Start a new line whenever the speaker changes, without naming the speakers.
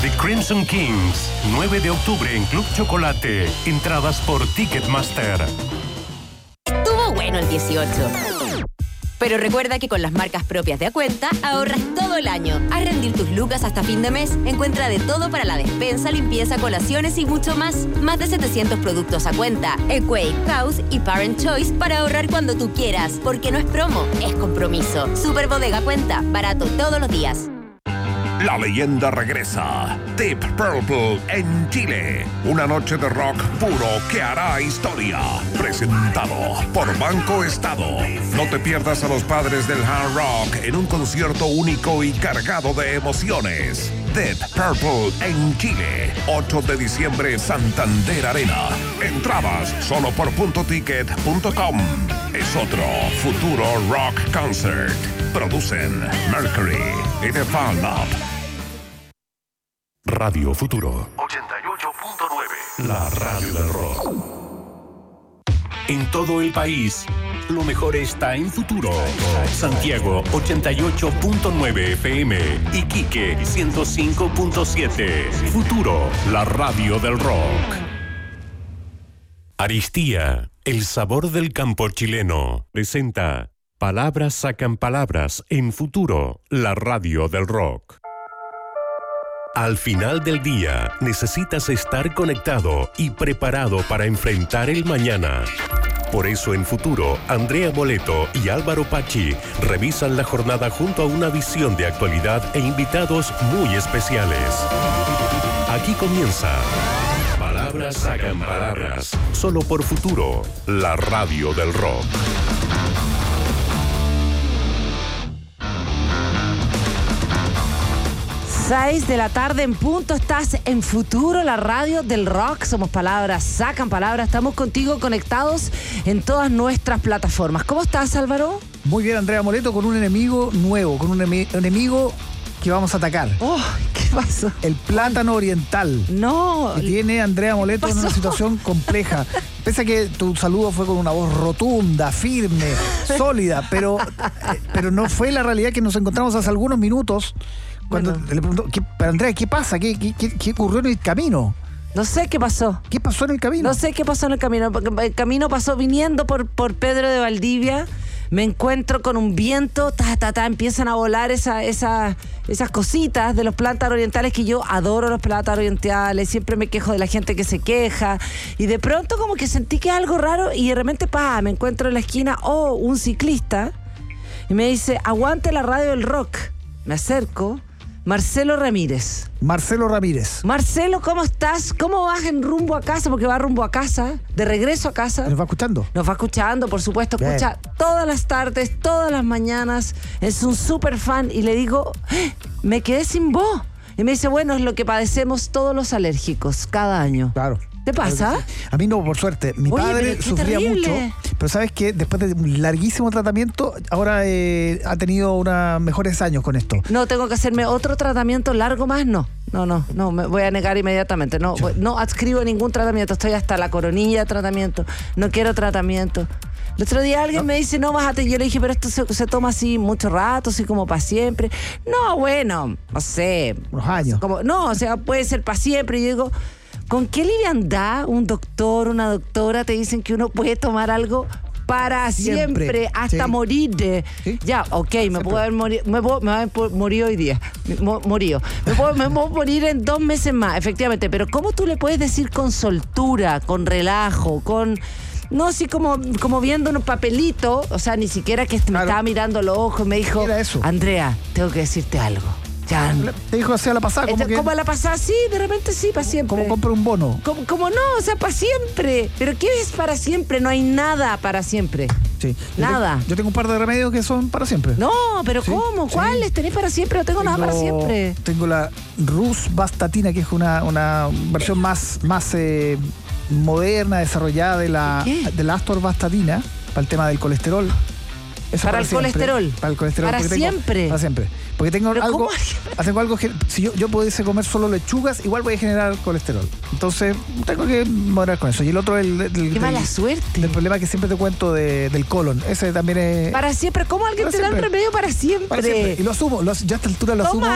The Crimson Kings, 9 de octubre en Club Chocolate. Entradas por Ticketmaster.
Estuvo bueno el 18. Pero recuerda que con las marcas propias de Acuenta ahorras todo el año. Haz rendir tus lucas hasta fin de mes. Encuentra de todo para la despensa, limpieza, colaciones y mucho más. Más de 700 productos Acuenta, Equate, House y Parent Choice para ahorrar cuando tú quieras. Porque no es promo, es compromiso. Super Bodega Acuenta, barato todos los días.
La leyenda regresa. Deep Purple en Chile. Una noche de rock puro que hará historia. Presentado por Banco Estado. No te pierdas a los padres del hard rock en un concierto único y cargado de emociones. Deep Purple en Chile. 8 de diciembre, Santander Arena. Entradas solo por puntoticket.com. Es otro futuro rock concert. Producen Mercury y The Fan Lab.
Radio Futuro
88.9.
La radio del rock. En todo el país, lo mejor está en Futuro. Santiago 88.9 FM, Iquique 105.7. Futuro, la radio del rock. Aristía, el sabor del campo chileno, presenta Palabras sacan palabras en Futuro, la radio del rock. Al final del día, necesitas estar conectado y preparado para enfrentar el mañana. Por eso en Futuro, Andrea Moleto y Álvaro Pachi revisan la jornada junto a una visión de actualidad e invitados muy especiales. Aquí comienza Palabras sacan palabras, solo por Futuro, la radio del rock.
6 de la tarde en punto, estás en Futuro, la radio del rock. Somos Palabras sacan palabras, estamos contigo conectados en todas nuestras plataformas. ¿Cómo estás, Álvaro?
Muy bien, Andrea Moleto, con un enemigo nuevo, con un enemigo que vamos a atacar.
Oh, ¿qué pasó?
El plátano oriental.
No.
Que tiene Andrea Moleto en una situación compleja. Pese a que tu saludo fue con una voz rotunda, firme, sólida, pero no fue la realidad que nos encontramos hace algunos minutos. Cuando le preguntó, pero Andrea, ¿qué pasa? ¿Qué ocurrió en el camino?
No sé qué pasó.
¿Qué pasó en el camino?
No sé qué pasó en el camino. El camino pasó viniendo por Pedro de Valdivia. Me encuentro con un viento, empiezan a volar esas cositas de los plátanos orientales, que yo adoro los plátanos orientales, siempre me quejo de la gente que se queja, y de pronto como que sentí que algo raro, y de repente me encuentro en la esquina, un ciclista, y me dice, aguante la radio del rock. Me acerco. Marcelo Ramírez. Marcelo, ¿cómo estás? ¿Cómo vas en rumbo a casa? Porque va rumbo a casa, de regreso a casa.
¿Nos va escuchando?
Nos va escuchando, por supuesto. Bien. Escucha todas las tardes, todas las mañanas. Es un súper fan. Y le digo, me quedé sin voz. Y me dice, bueno, es lo que padecemos todos los alérgicos cada año.
Claro.
¿Te pasa?
A mí no, por suerte. Mi padre sufría mucho, pero sabes que después de un larguísimo tratamiento, ahora ha tenido unos mejores años con esto.
No, tengo que hacerme otro tratamiento largo más, no, me voy a negar inmediatamente. No adscribo ningún tratamiento, estoy hasta la coronilla de tratamiento, no quiero tratamiento. El otro día alguien me dice, no, bájate. Yo le dije, pero esto se toma así mucho rato, así como para siempre. No, bueno, no sé.
Unos años.
Puede ser para siempre. Y yo digo, ¿con qué liviandad un doctor, una doctora te dicen que uno puede tomar algo para siempre hasta morir? ¿Sí? Ya, ok, me puedo haber morido, me voy a morir hoy día. Me puedo morir en 2 meses más, efectivamente. Pero ¿cómo tú le puedes decir con soltura, con relajo, no, así como viendo unos papelitos, o sea, ni siquiera que me estaba mirando los ojos, me dijo, Andrea, tengo que decirte algo. Ya.
Te dijo así a la pasada.
¿Cómo a la pasada? Sí, de repente sí, para siempre.
Como compra un bono.
Como no, o sea, para siempre. ¿Pero qué es para siempre? No hay nada para siempre.
Sí.
Nada.
Yo tengo un par de remedios que son para siempre.
No, pero sí, ¿cómo? Sí. ¿Cuáles tenés para siempre? No tengo nada para siempre.
Tengo la Rosuvastatina, que es una versión más moderna, desarrollada de la Atorvastatina, para el tema del colesterol.
Para el colesterol.
Para el colesterol.
Para siempre.
Para siempre. Porque tengo algo que, si yo pudiese comer solo lechugas, igual voy a generar colesterol. Entonces, tengo que moderar con eso. Y el otro,
qué mala suerte.
El problema que siempre te cuento del colon. Ese también es.
Para siempre. ¿Cómo alguien te da un remedio para siempre?
Para siempre. Y lo asumo. Ya a esta altura lo asumo.